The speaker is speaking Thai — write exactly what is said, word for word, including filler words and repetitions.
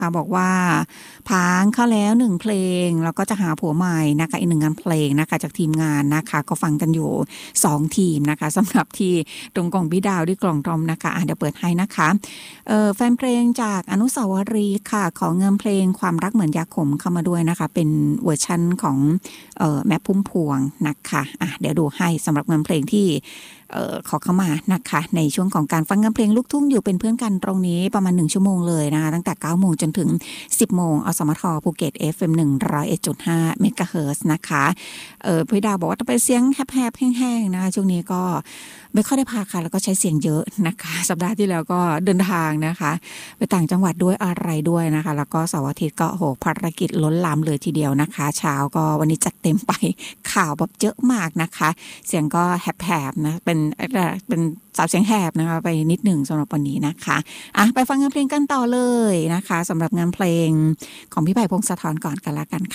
บอกว่าพังเข้าแล้วหนึ่งเพลงแล้วก็จะหาผัวใหม่นะคะอีกหนึ่งงานเพลงนะคะจากทีมงานนะคะก็ฟังกันอยู่สองทีมนะคะสำหรับที่ตรงกล่องพี่ดาวที่กล่องทอมนะคะเดี๋ยวเปิดให้นะคะเอ่อแฟนเพลงจากอนุสาวรีย์ค่ะขอเงินเพลงความรักเหมือนยาขมเข้ามาด้วยนะคะเป็นเวอร์ชั่นของเอ่อแม่พุ่มพวงนะคะอ่ะเดี๋ยวดูให้สำหรับเงินเพลงที่เอ่อขอเข้ามานะคะในช่วงของการฟังเงินเพลงลูกทุ่งอยู่เป็นเพื่อนกันตรงนี้ประมาณหนึ่งชั่วโมงเลยนะคะตั้งแต่เก้าโมงจนถึงสิบโมงอสมทภูเก็ต เอฟ เอ็ม หนึ่งร้อยเอ็ดจุดห้า เมกะเฮิรตซ์นะคะเอ่อพี่ดาวบอกว่าต้องไปเสียงแหบๆแห้งๆนะคะช่วงนี้ก็ไม่ค่อยได้พาค่ะแล้วก็ใช้เสียงเยอะนะคะสัปดาห์ที่แล้วก็เดินทางนะคะไปต่างจังหวัดด้วยอะไรด้วยนะคะแล้วก็เสาร์อาทิตย์ก็โอ้โหภารกิจล้นหลามเลยทีเดียวนะคะเช้าก็วันนี้จัดเต็มไปข่าวแบบเยอะมากนะคะเสียงก็แหบๆนะเป็นเป็นสาวเสียงแหบนะคะไปนิดหนึ่งสำหรับวันนี้นะคะอ่ะไปฟังงานเพลงกันต่อเลยนะคะสำหรับงานเพลงของพี่ไผ่พงศธรก่อนกันละกันค่ะ